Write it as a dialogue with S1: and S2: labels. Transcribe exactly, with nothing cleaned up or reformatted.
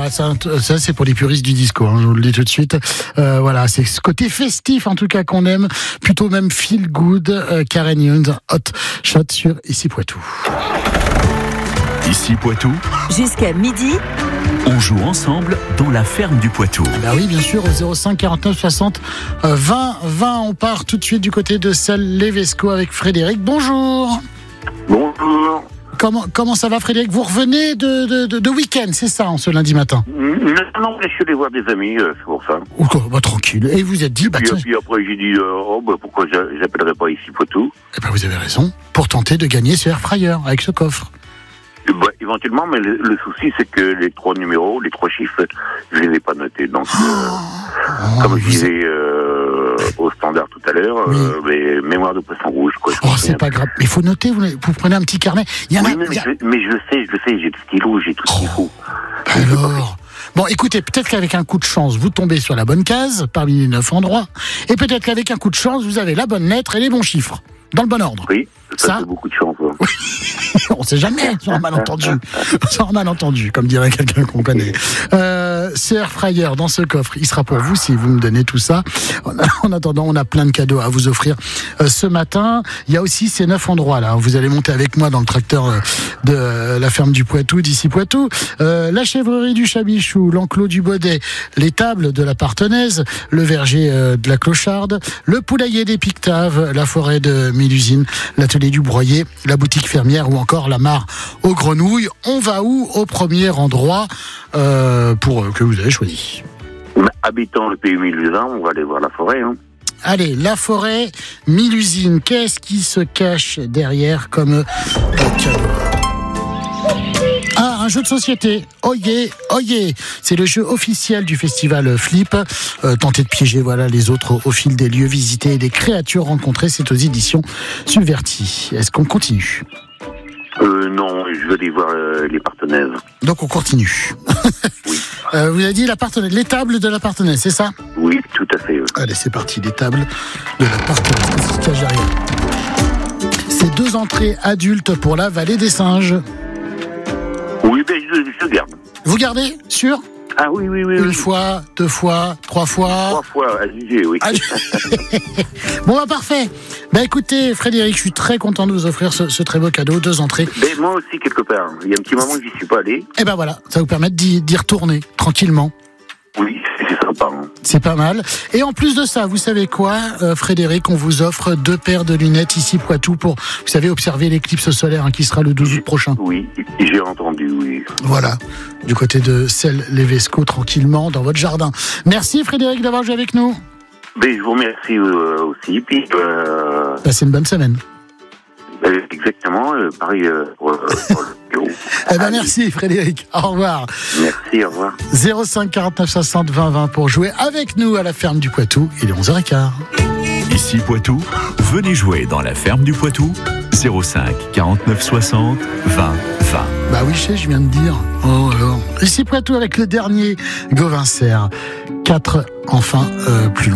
S1: voilà, ça, ça c'est pour les puristes du disco, hein, je vous le dis tout de suite. Euh, voilà, c'est ce côté festif en tout cas qu'on aime, plutôt même feel good. Euh, Karen Young, Hot Shot sur Ici Poitou.
S2: Ici Poitou,
S3: jusqu'à midi,
S2: on joue ensemble dans la ferme du Poitou.
S1: Bah oui, bien sûr, au zéro cinq quarante-neuf soixante vingt vingt, on part tout de suite du côté de Selles-lès-Vesco avec Frédéric. Bonjour.
S4: Bonjour.
S1: Comment, comment ça va, Frédéric? Vous revenez de, de, de, de week-end, c'est ça, en ce lundi matin?
S4: Non, non, je suis allé voir des amis, euh, c'est pour ça.
S1: Ou quoi, bah, tranquille. Et vous êtes dit, bah,
S4: Puis,
S1: tiens,
S4: puis après, j'ai dit, euh, oh, bah, pourquoi j'a- j'appellerais pas Ici Poitou?
S1: eh ben, vous avez raison, pour tenter de gagner ce air fryer avec ce coffre.
S4: Et bah, éventuellement, mais le, le souci, c'est que les trois numéros, les trois chiffres, je les ai pas notés. Donc, euh,
S1: Oh,
S4: comme je
S1: vous-
S4: disais euh, au standard tout à l'heure,
S1: Oui.
S4: euh, mais mémoire de poisson rouge, quoi. je
S1: Oh,
S4: me
S1: c'est
S4: souviens.
S1: pas grave. Mais il faut noter, vous, vous prenez un petit carnet. Il y en a.
S4: Oui, mais,
S1: il y a-
S4: je, mais je le sais, je le sais, j'ai le stylo, j'ai tout ce qu'il faut.
S1: Alors. Bon, écoutez, peut-être qu'avec un coup de chance, vous tombez sur la bonne case parmi les neuf endroits. Et peut-être qu'avec un coup de chance, vous avez la bonne lettre et les bons chiffres. Dans le bon ordre.
S4: Oui, ça,
S1: Ça
S4: c'est beaucoup de chance. Ouais.
S1: On sait jamais, sur un malentendu. Sur un malentendu, comme dirait quelqu'un qu'on connaît. Euh, ce air fryer dans ce coffre, il sera pour vous si vous me donnez tout ça. En attendant, on a plein de cadeaux à vous offrir euh, ce matin. Il y a aussi ces neuf endroits là. Vous allez monter avec moi dans le tracteur euh, de euh, la ferme du Poitou, d'ici Poitou. Euh, la chèvrerie du Chabichou, l'enclos du Baudet, les tables de la Partenaise, le verger euh, de la Clocharde, le poulailler des Pictaves, la forêt de Mélusine, l'atelier du Broyer, la boutique fermière ou encore la mare aux grenouilles. On va où au premier endroit euh, pour euh, que vous avez choisi?
S4: Mais habitant le pays Mélusine, on va aller voir la forêt. Hein.
S1: Allez, la forêt, Mélusine. Qu'est-ce qui se cache derrière comme euh, cadeau? Ah, un jeu de société. Oyez, oyez. C'est le jeu officiel du festival Flip. Euh, tentez de piéger voilà, les autres au, au fil des lieux visités et des créatures rencontrées. C'est aux éditions Subverti. Est-ce qu'on continue?
S4: Euh, non, je veux aller voir euh, les Partenaises.
S1: Donc on continue.
S4: Oui.
S1: euh, vous avez dit la Partenaise, les tables de la Partenaise, c'est ça?
S4: Oui, tout à fait. euh.
S1: Allez, c'est parti, les tables de la Partenaise. Qu'est-ce qui se cache derrière? C'est deux entrées adultes pour la vallée des singes.
S4: Oui, ben je, je garde.
S1: Vous gardez? Sûr?
S4: Ah oui, oui, oui.
S1: Une
S4: oui.
S1: fois, deux fois, trois fois.
S4: Trois fois, à juger, oui.
S1: Ah, bon, bah parfait. Bah écoutez, Frédéric, je suis très content de vous offrir ce, ce très beau cadeau, deux entrées.
S4: Mais moi aussi, quelque part. Il y a un petit moment que j'y suis pas allé.
S1: Et ben voilà, ça va vous permettre d'y, d'y retourner tranquillement.
S4: Oui, c'est sympa. Hein.
S1: C'est pas mal. Et en plus de ça, vous savez quoi, euh, Frédéric, on vous offre deux paires de lunettes ici Poitou pour, vous savez, observer l'éclipse solaire hein, qui sera le douze août prochain.
S4: Oui, j'ai entendu, oui.
S1: Voilà, du côté de Selles-lès-Vesco, tranquillement, dans votre jardin. Merci Frédéric d'avoir joué avec nous.
S4: Mais je vous remercie euh, aussi. Puis, euh,
S1: Passez une bonne semaine.
S4: euh, exactement, euh, pareil euh, pour, euh, pour le bureau.
S1: Eh ben merci Frédéric, au revoir.
S4: Merci, au revoir.
S1: zéro cinq quarante-neuf soixante vingt vingt pour jouer avec nous à la ferme du Poitou. Il est onze heures quinze.
S2: Ici Poitou, venez jouer dans la ferme du Poitou. zéro cinq quarante-neuf soixante vingt vingt.
S1: Bah oui, je sais, je viens de dire. Oh alors. Ici Poitou avec le dernier Gauvin Serre. Quatre, enfin, euh, plus loin.